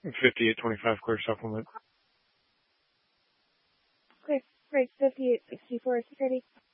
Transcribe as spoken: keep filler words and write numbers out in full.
fifty-eight twenty-five clear supplement. Okay, great. fifty-eight sixty-four security.